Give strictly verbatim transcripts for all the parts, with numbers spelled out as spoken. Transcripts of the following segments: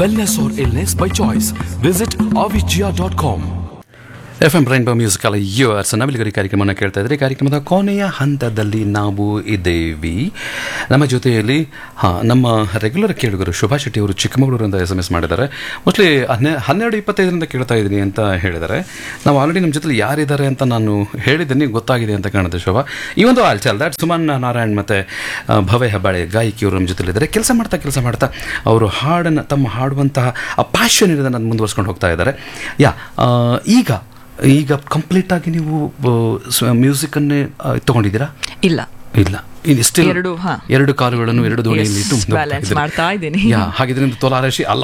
wellness or illness by choice. Visit avicii dot com. F M rainbow musical yours ನವಿಲುಗರಿ ಕಾರ್ಯಕ್ರಮವನ್ನು ಕೇಳ್ತಾ ಇದ್ದರೆ ಕಾರ್ಯಕ್ರಮದ ಕೊನೆಯ ಹಂತದಲ್ಲಿ ನಾವು ಇದ್ದೇವೆ. ನಮ್ಮ ಜೊತೆಯಲ್ಲಿ ಹಾಂ ನಮ್ಮ ರೆಗ್ಯುಲರ್ ಕೇಳುಗರು ಶೋಭಾ ಶೆಟ್ಟಿ ಅವರು ಚಿಕ್ಕಮಗಳೂರಿಂದ ಎಸ್ ಎಮ್ ಎಸ್ ಮಾಡಿದ್ದಾರೆ. ಮೋಸ್ಟ್ಲಿ ಹನ್ನೆ ಹನ್ನೆರಡು ಇಪ್ಪತ್ತೈದರಿಂದ ಕೇಳ್ತಾ ಇದ್ದೀನಿ ಅಂತ ಹೇಳಿದ್ದಾರೆ. ನಾವು ಆಲ್ರೆಡಿ ನಮ್ಮ ಜೊತೆಲಿ ಯಾರಿದ್ದಾರೆ ಅಂತ ನಾನು ಹೇಳಿದ್ದೀನಿ, ಗೊತ್ತಾಗಿದೆ ಅಂತ ಕಾಣುತ್ತೆ ಶೋಭಾ. ಈ ಒಂದು all chawl that Suman Narayan ಮತ್ತು ಭವ್ಯ ಹೆಬ್ಬಾಳೆ ಗಾಯಕಿಯವರು ನಮ್ಮ ಜೊತೆಲಿದ್ದಾರೆ. ಕೆಲಸ ಮಾಡ್ತಾ ಕೆಲಸ ಮಾಡ್ತಾ ಅವರು ಹಾಡನ್ನು ತಮ್ಮ ಹಾಡುವಂತಹ ಆ ಪ್ಯಾಷನ್ ಇರೋದನ್ನು ಮುಂದುವರ್ಸ್ಕೊಂಡು ಹೋಗ್ತಾ ಇದ್ದಾರೆ. ಯಾ ಈಗ ಈಗ ಕಂಪ್ಲೀಟ್ ಆಗಿ ನೀವು ಮ್ಯೂಸಿಕನ್ನೇ ತಗೊಂಡಿದ್ದೀರಾ? ಇಲ್ಲ ಇಲ್ಲ, ಸ್ಟಿಲ್ ಎರಡು ಎರಡು ಕಾಲುಗಳನ್ನು ಎರಡು ದೋಣಿಯಲ್ಲಿ ಬ್ಯಾಲೆನ್ಸ್ ಮಾಡ್ತಾ ಇದ್ದೀನಿ. ಹಾಗಿದ್ರೆ ತುಲಾರಾಶಿ ಅಲ್ಲ.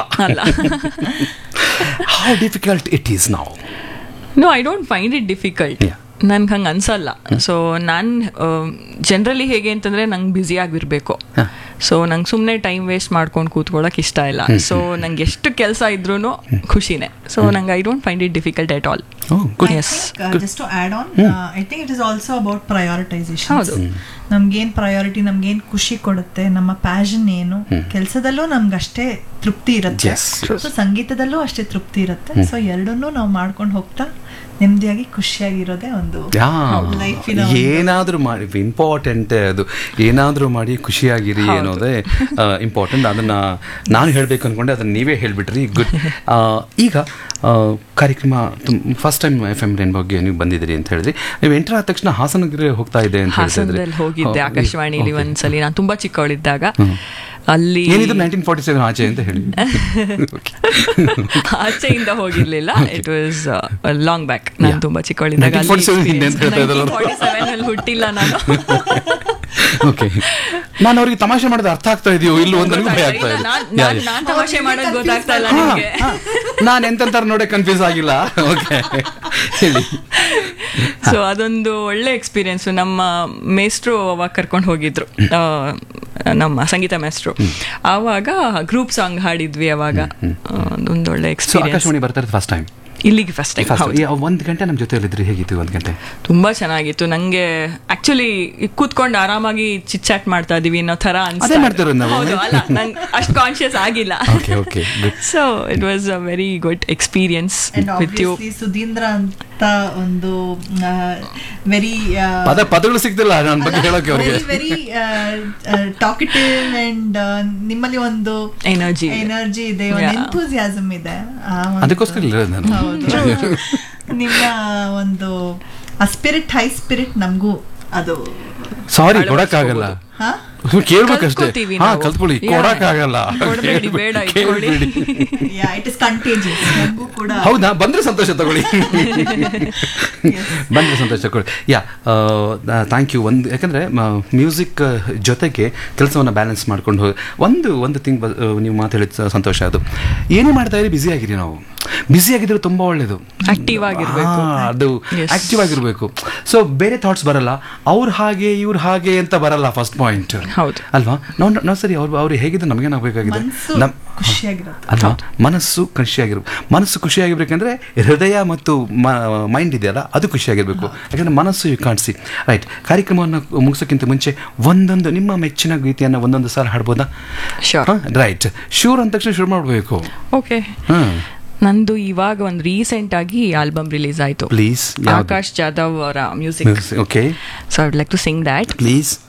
How difficult it is now? No, I don't find it difficult. ನನ್ಗೆ ಹಂಗೆ ಅನ್ಸಲ್ಲ. ಸೊ ನಾನು ಜನರಲಿ ಹೇಗೆ ಅಂತಂದರೆ ನಂಗೆ ಬ್ಯುಸಿ ಆಗಿರಬೇಕು. ಸೊ ನಂಗೆ ಸುಮ್ಮನೆ ಟೈಮ್ ವೇಸ್ಟ್ ಮಾಡ್ಕೊಂಡು ಕೂತ್ಕೊಳ್ಳೋಕೆ ಇಷ್ಟ ಇಲ್ಲ. ಸೊ ನಂಗೆ ಎಷ್ಟು ಕೆಲಸ ಇದ್ರೂ ಖುಷಿನೇ. ಸೊ ನಂಗೆ I don't find it difficult at all. Yes. Uh, just to add on, uh, I think it is also about prioritization. ನಮ್ಗೇನು ಪ್ರಯಾರಿಟಿ, ನಮ್ಗೇನು ಖುಷಿ ಕೊಡುತ್ತೆ, ನಮ್ಮ ಪ್ಯಾಷನ್ ಏನು, ಕೆಲಸದಲ್ಲೂ ನಮ್ಗೆ ಅಷ್ಟೇ ತೃಪ್ತಿ ಇರುತ್ತೆ, ಸೊ ಸಂಗೀತದಲ್ಲೂ ಅಷ್ಟೇ ತೃಪ್ತಿ ಇರುತ್ತೆ. ಸೊ ಎರಡನ್ನೂ ನಾವು ಮಾಡ್ಕೊಂಡು ಹೋಗ್ತಾ ನೆಮ್ಮದಿಯಾಗಿ ಖುಷಿಯಾಗಿರೋದೇ ಒಂದು ಲೈಫಿನ. ಏನಾದರೂ ಮಾಡಿ ಇಂಪಾರ್ಟೆಂಟ್ ಅದು, ಏನಾದರೂ ಮಾಡಿ ಖುಷಿಯಾಗಿರಿ ಅನ್ನೋದೇ ಇಂಪಾರ್ಟೆಂಟ್. ಅದನ್ನು ನಾನು ಹೇಳಬೇಕು ಅಂದ್ಕೊಂಡೆ, ಅದನ್ನು ನೀವೇ ಹೇಳಿಬಿಟ್ರಿ. ಗುಡ್. ಈಗ ಕಾರ್ಯಕ್ರಮ ಫಸ್ಟ್ ಟೈಮ್ ಎಫ್ ಎಂ ರೈನ್ಬೋಗೆ ನೀವು ಬಂದಿದ್ದೀರಿ ಅಂತ ಹೇಳಿದ್ರಿ. ನೀವು ಎಂಟರ್ ಆದ ತಕ್ಷಣ ಹಾಸನಗಿರಿ ಹೋಗ್ತಾ ಇದೆ ಅಂತ ಹೇಳಿದ್ರೆ ಹೋಗಿದ್ದೆ ಆಕಾಶವಾಣಿಲಿ ಒಂದ್ಸಲಿ. ನಾನು ತುಂಬಾ ಚಿಕ್ಕವಳಿದ್ದಾಗ ಅಲ್ಲಿ ನೈನ್ಟೀನ್ ಫಾರ್ಟಿ ಸೆವೆನ್ ಆಚೆ ಅಂತ ಹೇಳಿ ಆಚೆಯಿಂದ ಹೋಗಿರ್ಲಿಲ್ಲ. It was long back. ನಾನು ತುಂಬಾ ಚಿಕ್ಕವಳಿದ್ದಾಗ ಹುಟ್ಟಿಲ್ಲ ನಾನು. ಓಕೆ, ನಾನು ಅವ್ರಿಗೆ ತಮಾಷೆ ಮಾಡೋದು ಅರ್ಥ ಆಗ್ತಾ ಇದೆಯೋ ಇಲ್ಲೋ ಅಂತ ಭಯ ಆಗ್ತಾ ಇದೆ. ನಾನು ತಮಾಷೆ ಮಾಡೋದು ಗೊತ್ತಾಗ್ತಾ ಇಲ್ಲ ನಿಮಗೆ. ನಾನು ಎಂತೆಂತ ನೋಡೇ ಕನ್ಫ್ಯೂಸ್ ಆಗಿಲ್ಲ. ಓಕೆ, ಹೇಳಿ. ಸೊ ಅದೊಂದು ಒಳ್ಳೆ ಎಕ್ಸ್ಪೀರಿಯನ್ಸ್. ನಮ್ಮ ಮೇಸ್ಟ್ರು ಅವಾಗ ಕರ್ಕೊಂಡು ಹೋಗಿದ್ರು, ನಮ್ಮ ಸಂಗೀತ ಮೇಸ್ಟ್ರು. ಆವಾಗ ಗ್ರೂಪ್ ಸಾಂಗ್ ಹಾಡಿದ್ವಿ. ಅವಾಗ ಒಂದು ಒಳ್ಳೆ ಎಕ್ಸ್ಪೀರಿಯನ್ಸ್. ಆಕಾಶವಾಣಿ ಬರ್ತಾರೆ ಫಸ್ಟ್ ಟೈಮ್ ಇಲ್ಲಿಗೆ ಫಸ್ಟ್ ಟೈಮ್. ಒಂದು ಗಂಟೆ ನಮ್ಮ ಜೊತೆಯಲ್ಲಿದ್ರಿ, ಹೇಗಿತ್ತು ಒಂದು ಗಂಟೆ? ತುಂಬಾ ಚೆನ್ನಾಗಿತ್ತು. ನಂಗೆ ಆಕ್ಚುಲಿ ಕೂತ್ಕೊಂಡು ಆರಾಮಾಗಿ ಚಿಟ್ ಚಾಟ್ ಮಾಡ್ತಾ ಇದೀವಿ ಅನ್ನೋ ತರ ಅನ್ಸ್ತು. ನಂಗೆ ಅಷ್ಟು ಕಾನ್ಶಿಯಸ್ ಆಗಿಲ್ಲ. So it was a very good experience with you. Sudhindra ಅಂತ ಒಂದು ವೆರಿ ಪದ ಪದಗಳು ಸಿಗ್ತಿಲ್ಲ ನನ್ನ ಬಗ್ಗೆ ಹೇಳೋಕೆ. ಅವ್ರಿಗೆ ವೆರಿ ಟಾಕಿಟಿವ್ ಅಂಡ್ ನಿಮ್ಮಲ್ಲಿ ಒಂದು ಎನರ್ಜಿ ಎನರ್ಜಿ ಇದೆ, ಒಂದು ಎಂಥೂಸಿಯಾಸಮ್ ಇದೆ. ಅದಕ್ಕೋಸ್ಕರ ನಿಮ್ಮ ಒಂದು ಆ ಸ್ಪಿರಿಟ್, ಹೈ ಸ್ಪಿರಿಟ್ ನಮಗೂ ಅದು ಸಾರಿ ಕೊಡಕ್ಕಾಗಲ್ಲ, ಕೇಳ್ಬೇಕಷ್ಟೇ. ಹಾ, ಕಲ್ತ್ಕೊಳ್ಳಿ, ಕೊಡಕ್ಕಾಗಲ್ಲ. ಹೌದಾ? ಬಂದ್ರೆ ಸಂತೋಷ ತಗೊಳ್ಳಿ, ಬಂದ್ರೆ ಸಂತೋಷ ತಗೊಳ್ಳಿ. ಯಾ, ಥ್ಯಾಂಕ್ ಯು. ಒಂದು ಯಾಕಂದರೆ ಮ್ಯೂಸಿಕ್ ಜೊತೆಗೆ ಕೆಲಸವನ್ನು ಬ್ಯಾಲೆನ್ಸ್ ಮಾಡ್ಕೊಂಡು ಹೋಗಿ ಒಂದು ಒಂದು ಥಿಂಗ್ ನೀವು ಮಾತು ಹೇಳಿದ ಸಂತೋಷ. ಅದು ಏನೇ ಮಾಡ್ತಾ ಇರಿ, ಬ್ಯುಸಿ ಆಗಿರಿ. ನಾವು ಬ್ಯುಸಿ ಆಗಿದ್ರೆ ತುಂಬ ಒಳ್ಳೇದು. ಆಕ್ಟಿವ್ ಆಗಿರಬೇಕು, ಅದು ಆಕ್ಟಿವ್ ಆಗಿರಬೇಕು. ಸೊ ಬೇರೆ ಥಾಟ್ಸ್ ಬರಲ್ಲ, ಅವ್ರು ಹಾಗೆ ಇವ್ರು ಹಾಗೆ ಅಂತ ಬರಲ್ಲ. ಫಸ್ಟ್ ಪಾಯಿಂಟ್ ಅಲ್ವಾ? ನಾವು ನಾವು ಸರಿ, ಅವ್ರು ಅವ್ರು ಹೇಗಿದ್ರೆ ನಮಗೇನಾಗಬೇಕಾಗಿದೆ ನಮ್ಮ ಅಲ್ವಾ? ಮನಸ್ಸು ಖುಷಿಯಾಗಿರ್ಬೇಕು. ಮನಸ್ಸು ಖುಷಿಯಾಗಿರ್ಬೇಕಂದ್ರೆ ಹೃದಯ ಮತ್ತು ಮೈಂಡ್ ಇದೆಯಲ್ಲ, ಅದು ಖುಷಿಯಾಗಿರಬೇಕು. ಯಾಕಂದರೆ ಮನಸ್ಸು ಯು ಕಾಣಿಸಿ. ರೈಟ್, ಕಾರ್ಯಕ್ರಮವನ್ನು ಮುಗಿಸೋಕ್ಕಿಂತ ಮುಂಚೆ ಒಂದೊಂದು ನಿಮ್ಮ ಮೆಚ್ಚಿನ ಗೀತೆಯನ್ನು ಒಂದೊಂದು ಸಾಲ ಹಾಡ್ಬೋದಾ? ರೈಟ್, ಶೂರ್ ಅಂದ ತಕ್ಷಣ ಶುರು ಮಾಡಬೇಕು. ಓಕೆ, ನಂದು ಇವಾಗ ಒಂದು ರೀಸೆಂಟ್ ಆಗಿ ಆಲ್ಬಮ್ ರಿಲೀಸ್ ಆಯ್ತು. ಪ್ಲೀಸ್, ಆಕಾಶ್ ಜಾಧವ್ ಅವರ music. Okay, so I would like to sing that. Please.